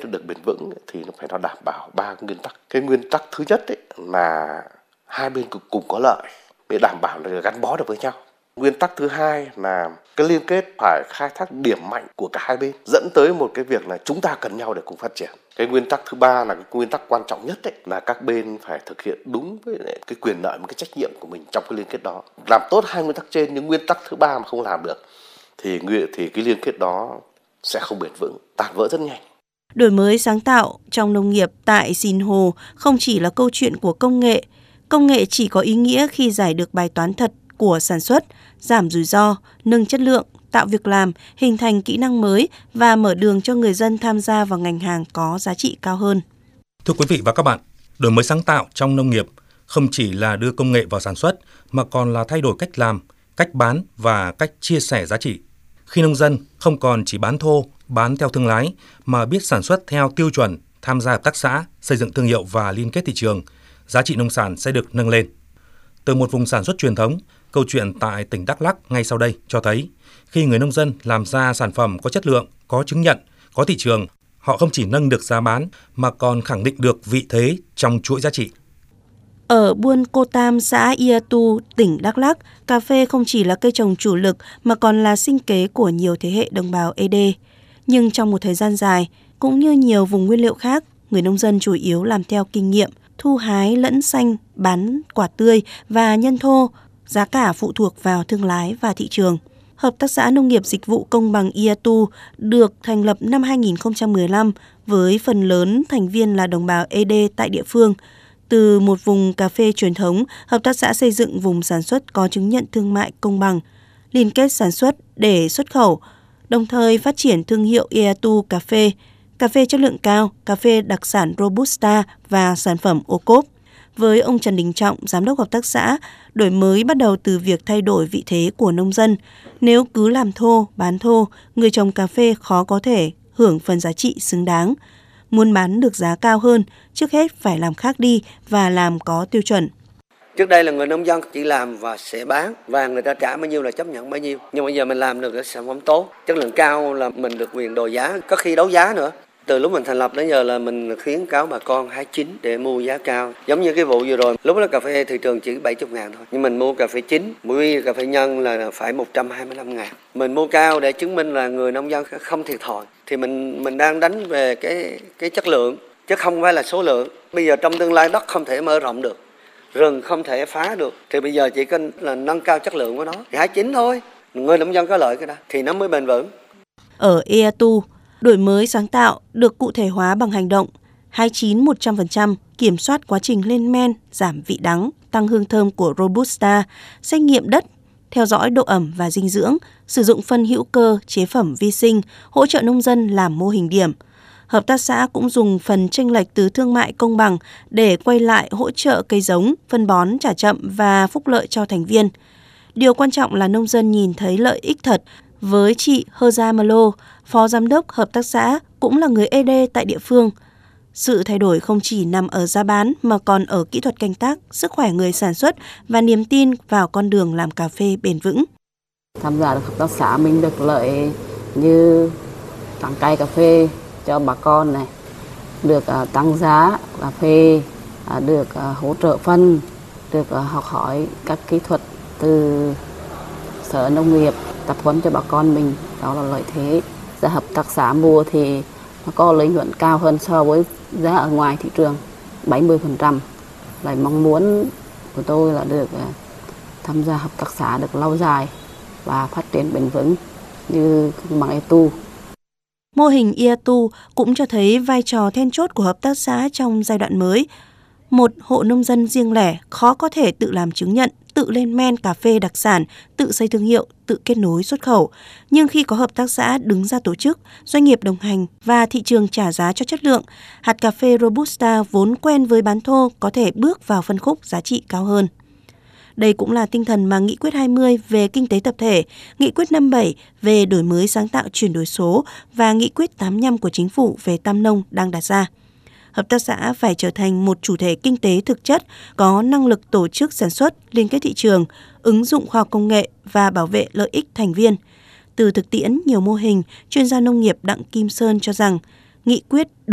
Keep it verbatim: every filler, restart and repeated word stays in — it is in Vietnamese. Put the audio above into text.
được bền vững thì nó phải nó đảm bảo ba nguyên tắc. Cái nguyên tắc thứ nhất ấy là hai bên cùng có lợi để đảm bảo là gắn bó được với nhau. Nguyên tắc thứ hai là cái liên kết phải khai thác điểm mạnh của cả hai bên, dẫn tới một cái việc là chúng ta cần nhau để cùng phát triển. Cái nguyên tắc thứ ba là cái nguyên tắc quan trọng nhất ấy, là các bên phải thực hiện đúng với cái quyền lợi và cái trách nhiệm của mình trong cái liên kết đó. Làm tốt hai nguyên tắc trên, nhưng nguyên tắc thứ ba mà không làm được thì thì cái liên kết đó sẽ không bền vững, tàn vỡ rất nhanh. Đổi mới sáng tạo trong nông nghiệp tại Sinh Hồ không chỉ là câu chuyện của công nghệ. Công nghệ chỉ có ý nghĩa khi giải được bài toán thật của sản xuất, giảm rủi ro, nâng chất lượng, tạo việc làm, hình thành kỹ năng mới và mở đường cho người dân tham gia vào ngành hàng có giá trị cao hơn. Thưa quý vị và các bạn, đổi mới sáng tạo trong nông nghiệp không chỉ là đưa công nghệ vào sản xuất mà còn là thay đổi cách làm, cách bán và cách chia sẻ giá trị. Khi nông dân không còn chỉ bán thô, bán theo thương lái mà biết sản xuất theo tiêu chuẩn, tham gia hợp tác xã, xây dựng thương hiệu và liên kết thị trường, giá trị nông sản sẽ được nâng lên. Từ một vùng sản xuất truyền thống, câu chuyện tại tỉnh Đắk Lắk ngay sau đây cho thấy khi người nông dân làm ra sản phẩm có chất lượng, có chứng nhận, có thị trường, họ không chỉ nâng được giá bán mà còn khẳng định được vị thế trong chuỗi giá trị. Ở Buôn Cô Tam, xã Ia Tu, tỉnh Đắk Lắk, cà phê không chỉ là cây trồng chủ lực mà còn là sinh kế của nhiều thế hệ đồng bào Ê Đê. Nhưng trong một thời gian dài, cũng như nhiều vùng nguyên liệu khác, người nông dân chủ yếu làm theo kinh nghiệm, thu hái lẫn xanh, bán quả tươi và nhân thô, giá cả phụ thuộc vào thương lái và thị trường. Hợp tác xã Nông nghiệp Dịch vụ Công bằng Ia Tu được thành lập năm hai nghìn không trăm mười lăm với phần lớn thành viên là đồng bào Ê Đê tại địa phương. Từ một vùng cà phê truyền thống, hợp tác xã xây dựng vùng sản xuất có chứng nhận thương mại công bằng, liên kết sản xuất để xuất khẩu, đồng thời phát triển thương hiệu Ia Tu cà phê, cà phê chất lượng cao, cà phê đặc sản Robusta và sản phẩm ô cốp. Với ông Trần Đình Trọng, giám đốc hợp tác xã, đổi mới bắt đầu từ việc thay đổi vị thế của nông dân. Nếu cứ làm thô, bán thô, người trồng cà phê khó có thể hưởng phần giá trị xứng đáng. Muốn bán được giá cao hơn, trước hết phải làm khác đi và làm có tiêu chuẩn. Trước đây là người nông dân chỉ làm và sẽ bán, và người ta trả bao nhiêu là chấp nhận bấy nhiêu. Nhưng bây giờ mình làm được cái sản phẩm tốt, chất lượng cao là mình được quyền đồ giá, có khi đấu giá nữa. Từ lúc mình thành lập đến giờ là mình khuyến cáo bà con hái chín để mua giá cao. Giống như cái vụ vừa rồi, lúc đó cà phê thị trường chỉ bảy mươi ngàn thôi. Nhưng mình mua cà phê chín, mỗi cà phê nhân là phải một trăm hai mươi lăm ngàn. Mình mua cao để chứng minh là người nông dân không thiệt thòi. Thì mình mình đang đánh về cái cái chất lượng, chứ không phải là số lượng. Bây giờ trong tương lai đất không thể mở rộng được, rừng không thể phá được. Thì bây giờ chỉ cần là nâng cao chất lượng của nó. Thì hái chín thôi, người nông dân có lợi cái đó thì nó mới bền vững. Ở Ia Tu, đổi mới sáng tạo được cụ thể hóa bằng hành động, hái chín một trăm phần trăm, kiểm soát quá trình lên men, giảm vị đắng, tăng hương thơm của Robusta, xét nghiệm đất, theo dõi độ ẩm và dinh dưỡng, sử dụng phân hữu cơ, chế phẩm vi sinh, hỗ trợ nông dân làm mô hình điểm. Hợp tác xã cũng dùng phần chênh lệch từ thương mại công bằng để quay lại hỗ trợ cây giống, phân bón trả chậm và phúc lợi cho thành viên. Điều quan trọng là nông dân nhìn thấy lợi ích thật. Với chị Hơ Gia Mơ Lô, phó giám đốc hợp tác xã, cũng là người Ê Đê tại địa phương. Sự thay đổi không chỉ nằm ở giá bán mà còn ở kỹ thuật canh tác, sức khỏe người sản xuất và niềm tin vào con đường làm cà phê bền vững. Tham gia được hợp tác xã mình được lợi như tặng cây cà phê cho bà con này, được uh, tăng giá cà phê, uh, được uh, hỗ trợ phân, được uh, học hỏi các kỹ thuật từ Sở Nông nghiệp, tập huấn cho bà con mình, đó là lợi thế. Giá hợp tác xã mua thì nó có lợi nhuận cao hơn so với giá ở ngoài thị trường bảy mươi phần trăm. Lại mong muốn của tôi là được uh, tham gia hợp tác xã được lâu dài và phát triển bền vững như bằng Ia Tu. Mô hình Ia Tu cũng cho thấy vai trò then chốt của hợp tác xã trong giai đoạn mới. Một hộ nông dân riêng lẻ khó có thể tự làm chứng nhận, tự lên men cà phê đặc sản, tự xây thương hiệu, tự kết nối xuất khẩu. Nhưng khi có hợp tác xã đứng ra tổ chức, doanh nghiệp đồng hành và thị trường trả giá cho chất lượng, hạt cà phê Robusta vốn quen với bán thô có thể bước vào phân khúc giá trị cao hơn. Đây cũng là tinh thần mà Nghị quyết hai mươi về kinh tế tập thể, Nghị quyết năm mươi bảy về đổi mới sáng tạo chuyển đổi số và Nghị quyết tám mươi lăm của Chính phủ về tam nông đang đặt ra. Hợp tác xã phải trở thành một chủ thể kinh tế thực chất, có năng lực tổ chức sản xuất, liên kết thị trường, ứng dụng khoa học công nghệ và bảo vệ lợi ích thành viên. Từ thực tiễn nhiều mô hình, chuyên gia nông nghiệp Đặng Kim Sơn cho rằng, nghị quyết